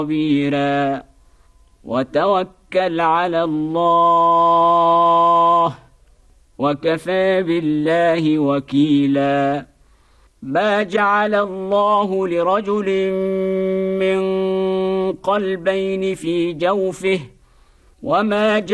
خبيرا وتوكل على الله وكفى بالله وكيلا ما جعل الله لرجل من قلبين في جوفه وما